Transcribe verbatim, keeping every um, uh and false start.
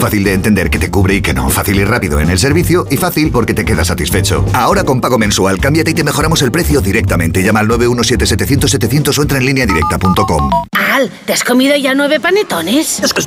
Fácil de entender que te cubre y que no. Fácil y rápido en el servicio y fácil porque te quedas satisfecho. Ahora con pago mensual, cámbiate y te mejoramos el precio directamente. Llama al nueve uno siete, setecientos, setecientos o entra en línea directa punto com. Al, ¿te has comido ya nueve panetones? Es que